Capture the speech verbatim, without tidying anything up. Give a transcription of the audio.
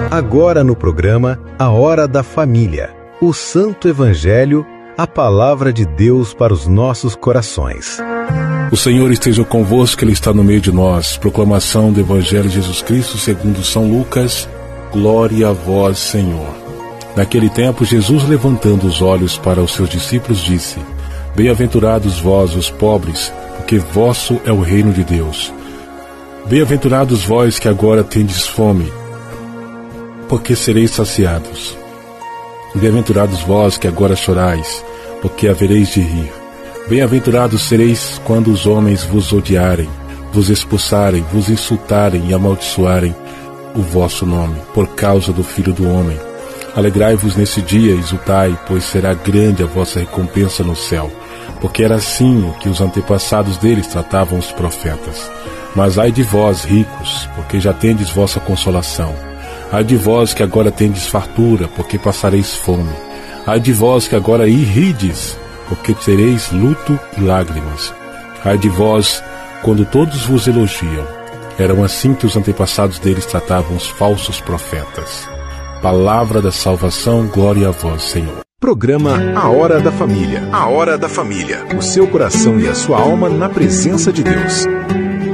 Agora no programa A Hora da Família, o Santo Evangelho, a Palavra de Deus para os nossos corações. O Senhor esteja convosco, Ele está no meio de nós. Proclamação do Evangelho de Jesus Cristo segundo São Lucas. Glória a vós, Senhor. Naquele tempo, Jesus, levantando os olhos para os seus discípulos, disse: Bem-aventurados vós, os pobres, porque vosso é o reino de Deus. Bem-aventurados vós que agora tendes fome, porque sereis saciados. Bem-aventurados vós que agora chorais, porque havereis de rir. Bem-aventurados sereis quando os homens vos odiarem, vos expulsarem, vos insultarem e amaldiçoarem o vosso nome, por causa do Filho do Homem. Alegrai-vos nesse dia e exultai, pois será grande a vossa recompensa no céu, porque era assim que os antepassados deles tratavam os profetas. Mas ai de vós, ricos, porque já tendes vossa consolação. Ai de vós que agora tendes fartura, porque passareis fome. Ai de vós que agora rides, porque tereis luto e lágrimas. Ai de vós, quando todos vos elogiam. Eram assim que os antepassados deles tratavam os falsos profetas. Palavra da salvação, glória a vós, Senhor. Programa A Hora da Família. A Hora da Família. O seu coração e a sua alma na presença de Deus.